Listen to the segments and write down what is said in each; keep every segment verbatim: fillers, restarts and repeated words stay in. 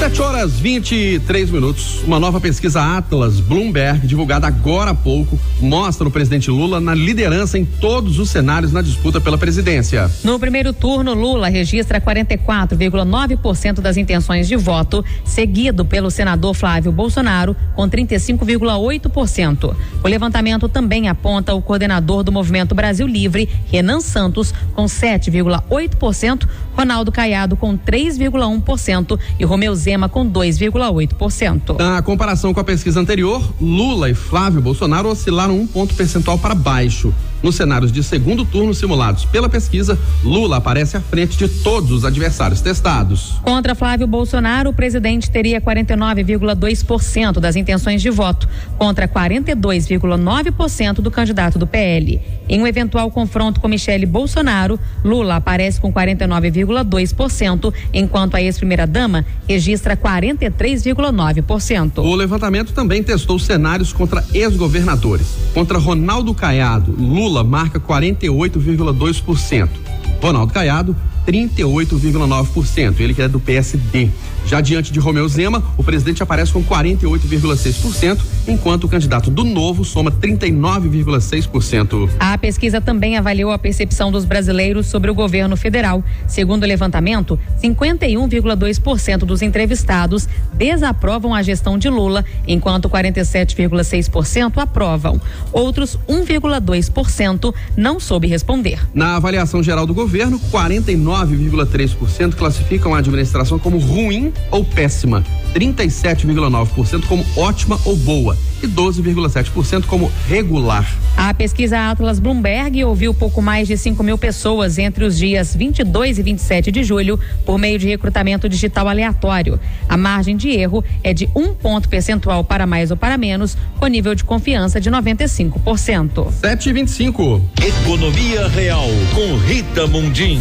sete horas e vinte e três minutos. Uma nova pesquisa Atlas Bloomberg, divulgada agora há pouco, mostra o presidente Lula na liderança em todos os cenários na disputa pela presidência. No primeiro turno, Lula registra quarenta e quatro vírgula nove por cento das intenções de voto, seguido pelo senador Flávio Bolsonaro, com trinta e cinco vírgula oito por cento. O levantamento também aponta o coordenador do Movimento Brasil Livre, Renan Santos, com sete vírgula oito por cento, Ronaldo Caiado com três vírgula um por cento e Romeu Zema com dois vírgula oito por cento. Na comparação com a pesquisa anterior, Lula e Flávio Bolsonaro oscilaram um ponto percentual para baixo. Nos cenários de segundo turno simulados pela pesquisa, Lula aparece à frente de todos os adversários testados. Contra Flávio Bolsonaro, o presidente teria quarenta e nove vírgula dois por cento das intenções de voto, contra quarenta e dois vírgula nove por cento do candidato do P L. Em um eventual confronto com Michele Bolsonaro, Lula aparece com quarenta e nove vírgula dois por cento, enquanto a ex-primeira-dama registra quarenta e três vírgula nove por cento. O levantamento também testou cenários contra ex-governadores. Contra Ronaldo Caiado, Lula marca quarenta e oito vírgula dois por cento. Ronaldo Caiado, trinta e oito vírgula nove por cento, ele que é do P S D. Já diante de Romeu Zema, o presidente aparece com quarenta e oito vírgula seis por cento, enquanto o candidato do Novo soma trinta e nove vírgula seis por cento. A pesquisa também avaliou a percepção dos brasileiros sobre o governo federal. Segundo o levantamento, cinquenta e um vírgula dois por cento dos entrevistados desaprovam a gestão de Lula, enquanto quarenta e sete vírgula seis por cento aprovam. Outros um vírgula dois por cento não soube responder. Na avaliação geral do governo, quarenta e nove vírgula três por cento classificam a administração como ruim ou péssima, trinta e sete vírgula nove por cento como ótima ou boa e doze vírgula sete por cento como regular. A pesquisa Atlas Bloomberg ouviu pouco mais de cinco mil pessoas entre os dias vinte e dois e vinte e sete de julho por meio de recrutamento digital aleatório. A margem de erro é de um ponto percentual para mais ou para menos, com nível de confiança de noventa e cinco por cento. sete e vinte e cinco. Economia Real com Rita Mundim.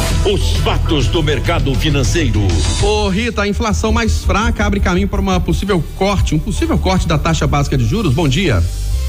Os fatos do mercado financeiro. Ô Rita, a inflação mais fraca abre caminho para uma possível corte, um possível corte da taxa básica de juros. Bom dia.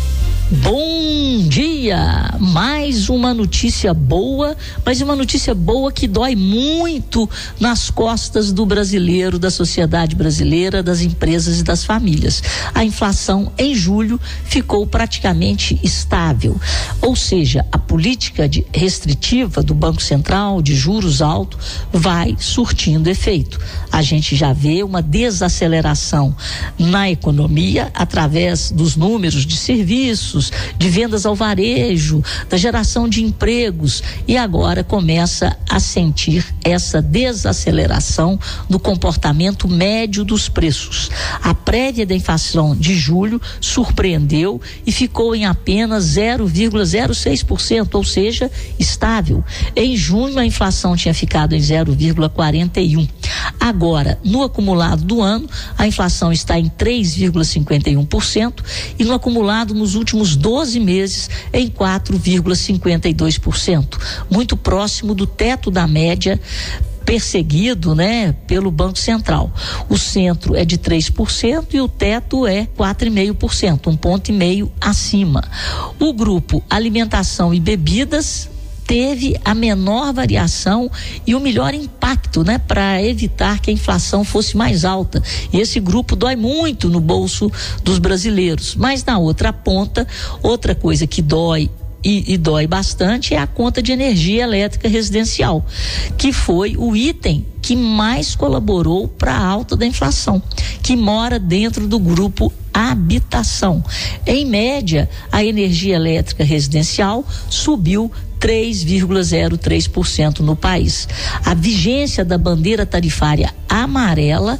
Bom dia! Mais uma notícia boa, mas uma notícia boa que dói muito nas costas do brasileiro, da sociedade brasileira, das empresas e das famílias. A inflação em julho ficou praticamente estável, ou seja, a política de restritiva do Banco Central de juros altos vai surtindo efeito. A gente já vê uma desaceleração na economia através dos números de serviços, de vendas ao varejo, da geração de empregos, e agora começa a sentir essa desaceleração do comportamento médio dos preços. A prévia da inflação de julho surpreendeu e ficou em apenas zero vírgula zero seis por cento, ou seja, estável. Em junho a inflação tinha ficado em zero vírgula quarenta e um por cento. Agora, no acumulado do ano, a inflação está em três vírgula cinquenta e um por cento e no acumulado nos últimos doze meses em quatro vírgula cinquenta e dois por cento, muito próximo do teto da média perseguido, né, pelo Banco Central. O centro é de três por cento e o teto é quatro vírgula cinco por cento, um ponto e meio acima. O grupo alimentação e bebidas teve a menor variação e o melhor impacto, né, para evitar que a inflação fosse mais alta. E esse grupo dói muito no bolso dos brasileiros. Mas na outra ponta, outra coisa que dói E, e dói bastante é a conta de energia elétrica residencial, que foi o item que mais colaborou para a alta da inflação, que mora dentro do grupo habitação. Em média, a energia elétrica residencial subiu três vírgula zero três por cento no país. A vigência da bandeira tarifária amarela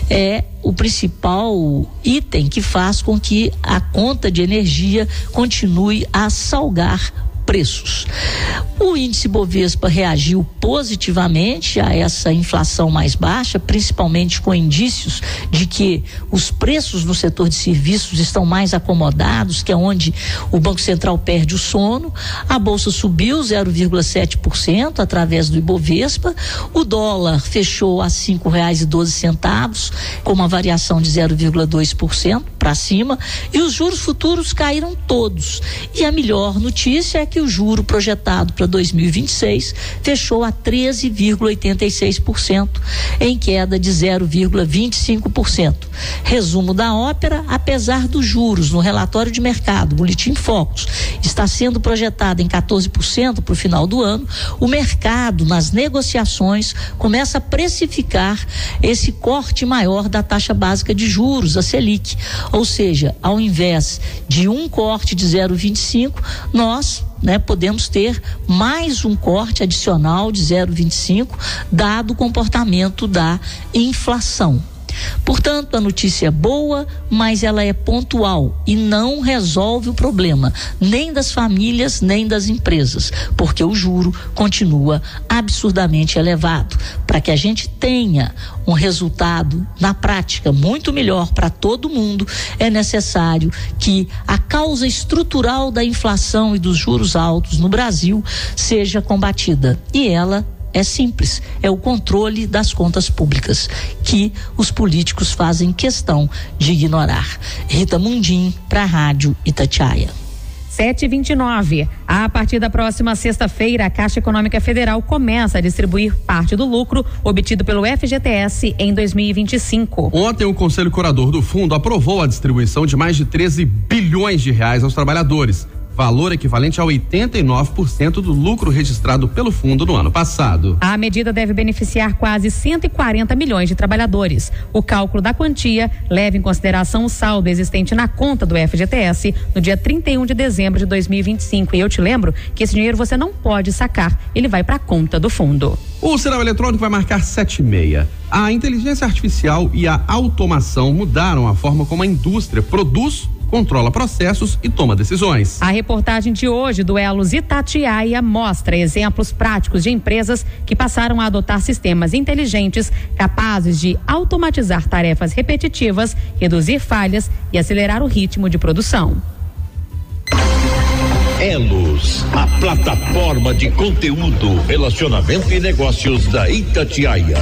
é o principal item que faz com que a conta de energia continue a salgar preços. O índice Bovespa reagiu positivamente a essa inflação mais baixa, principalmente com indícios de que os preços no setor de serviços estão mais acomodados, que é onde o Banco Central perde o sono. A bolsa subiu zero vírgula sete por cento através do Ibovespa. O dólar fechou a cinco reais e doze centavos, com uma variação de zero vírgula dois por cento para cima, e os juros futuros caíram todos. E a melhor notícia é que e o juro projetado para dois mil e vinte e seis fechou a treze vírgula oitenta e seis por cento, em queda de zero vírgula vinte e cinco por cento. Resumo da ópera: apesar dos juros no relatório de mercado, Boletim Focus, está sendo projetado em quatorze por cento para o final do ano, o mercado nas negociações começa a precificar esse corte maior da taxa básica de juros, a Selic. Ou seja, ao invés de um corte de zero vírgula vinte e cinco, nós Né, podemos ter mais um corte adicional de zero vírgula vinte e cinco, dado o comportamento da inflação. Portanto, a notícia é boa, mas ela é pontual e não resolve o problema, nem das famílias, nem das empresas, porque o juro continua absurdamente elevado. Para que a gente tenha um resultado na prática muito melhor para todo mundo, é necessário que a causa estrutural da inflação e dos juros altos no Brasil seja combatida. E ela é simples, é o controle das contas públicas, que os políticos fazem questão de ignorar. Rita Mundim, para a Rádio Itatiaia. sete e vinte e nove. A partir da próxima sexta-feira, a Caixa Econômica Federal começa a distribuir parte do lucro obtido pelo F G T S em dois mil e vinte e cinco. Ontem, o Conselho Curador do Fundo aprovou a distribuição de mais de treze bilhões de reais aos trabalhadores, valor equivalente a oitenta e nove por cento do lucro registrado pelo fundo no ano passado. A medida deve beneficiar quase cento e quarenta milhões de trabalhadores. O cálculo da quantia leva em consideração o saldo existente na conta do F G T S no dia trinta e um de dezembro de dois mil e vinte e cinco. E eu te lembro que esse dinheiro você não pode sacar, ele vai para a conta do fundo. O sinal eletrônico vai marcar sete e meia. A inteligência artificial e a automação mudaram a forma como a indústria produz, controla processos e toma decisões. A reportagem de hoje do Elos Itatiaia mostra exemplos práticos de empresas que passaram a adotar sistemas inteligentes capazes de automatizar tarefas repetitivas, reduzir falhas e acelerar o ritmo de produção. Elos, a plataforma de conteúdo, relacionamento e negócios da Itatiaia.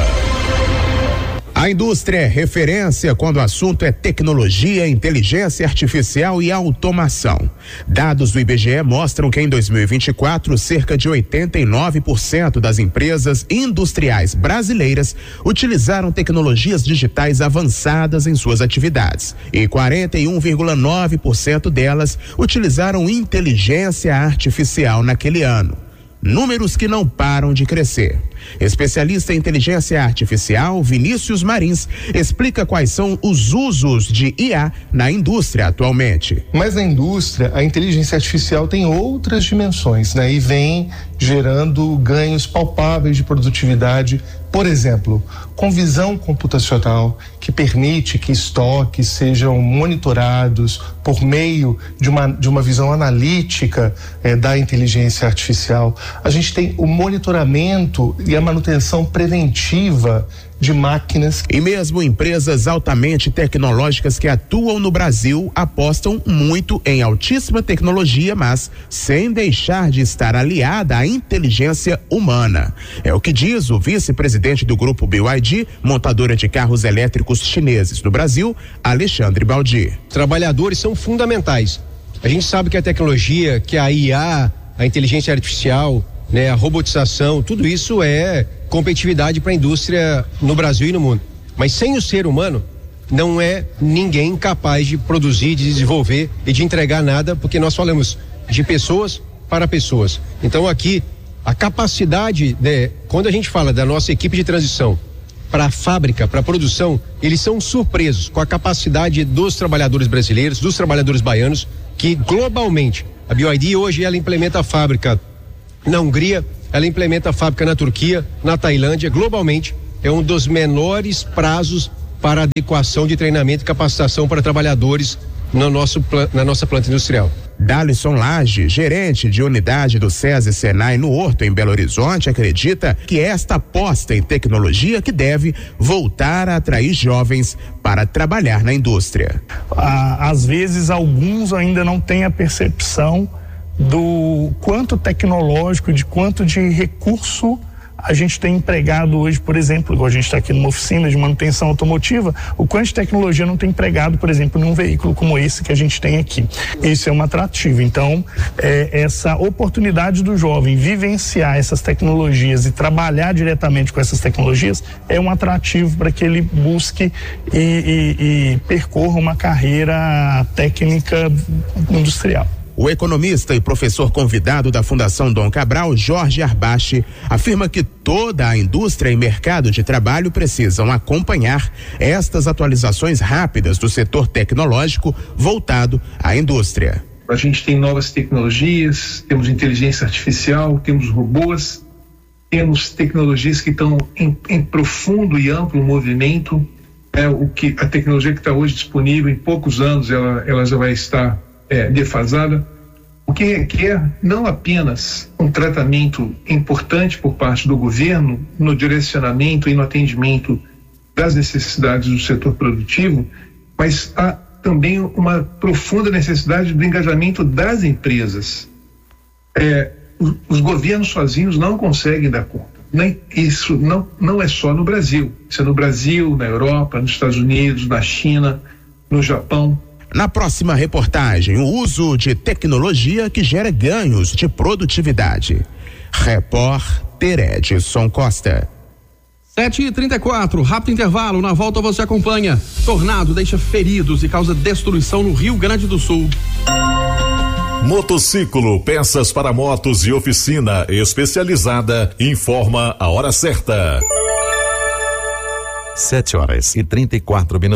A indústria é referência quando o assunto é tecnologia, inteligência artificial e automação. Dados do I B G E mostram que em dois mil e vinte e quatro, cerca de oitenta e nove por cento das empresas industriais brasileiras utilizaram tecnologias digitais avançadas em suas atividades e quarenta e um vírgula nove por cento delas utilizaram inteligência artificial naquele ano. Números que não param de crescer. Especialista em inteligência artificial, Vinícius Marins, explica quais são os usos de I A na indústria atualmente. Mas na indústria, a inteligência artificial tem outras dimensões, né? E vem gerando ganhos palpáveis de produtividade. Por exemplo, com visão computacional, que permite que estoques sejam monitorados por meio de uma, de uma visão analítica eh, da inteligência artificial. A gente tem o monitoramento e a manutenção preventiva de máquinas. E mesmo empresas altamente tecnológicas que atuam no Brasil apostam muito em altíssima tecnologia, mas sem deixar de estar aliada à inteligência humana. É o que diz o vice-presidente do grupo B Y D, montadora de carros elétricos chineses no Brasil, Alexandre Baldi. Trabalhadores são fundamentais. A gente sabe que a tecnologia, que a I A, a inteligência artificial, né, a robotização, tudo isso é competitividade para a indústria no Brasil e no mundo. Mas sem o ser humano, não é ninguém capaz de produzir, de desenvolver e de entregar nada, porque nós falamos de pessoas para pessoas. Então aqui, a capacidade, de, quando a gente fala da nossa equipe de transição para a fábrica, para a produção, eles são surpresos com a capacidade dos trabalhadores brasileiros, dos trabalhadores baianos, que globalmente, a B Y D hoje ela implementa a fábrica na Hungria, ela implementa a fábrica na Turquia, na Tailândia, globalmente é um dos menores prazos para adequação de treinamento e capacitação para trabalhadores no nosso, na nossa planta industrial. Dalisson Lage, gerente de unidade do SESI Senai no Horto, em Belo Horizonte, acredita que esta aposta em tecnologia que deve voltar a atrair jovens para trabalhar na indústria. Ah, às vezes alguns ainda não têm a percepção do quanto tecnológico, de quanto de recurso a gente tem empregado hoje, por exemplo, igual a gente está aqui numa oficina de manutenção automotiva, o quanto de tecnologia não tem empregado, por exemplo, num veículo como esse que a gente tem aqui. Isso é um atrativo. Então, é, essa oportunidade do jovem vivenciar essas tecnologias e trabalhar diretamente com essas tecnologias é um atrativo para que ele busque e, e, e percorra uma carreira técnica industrial. O economista e professor convidado da Fundação Dom Cabral, Jorge Arbache, afirma que toda a indústria e mercado de trabalho precisam acompanhar estas atualizações rápidas do setor tecnológico voltado à indústria. A gente tem novas tecnologias, temos inteligência artificial, temos robôs, temos tecnologias que estão em, em profundo e amplo movimento. É, o que, a tecnologia que está hoje disponível, em poucos anos ela, ela já vai estar É, defasada, o que requer não apenas um tratamento importante por parte do governo no direcionamento e no atendimento das necessidades do setor produtivo, mas há também uma profunda necessidade do engajamento das empresas. É, os, os governos sozinhos não conseguem dar conta. Nem, isso não, não é só no Brasil, isso é no Brasil, na Europa, nos Estados Unidos, na China, no Japão. Na próxima reportagem, o uso de tecnologia que gera ganhos de produtividade. Repórter Edson Costa. sete e trinta e quatro, rápido intervalo, na volta você acompanha. Tornado deixa feridos e causa destruição no Rio Grande do Sul. Motociclo, peças para motos e oficina especializada, informa a hora certa. Sete horas e trinta e quatro minutos.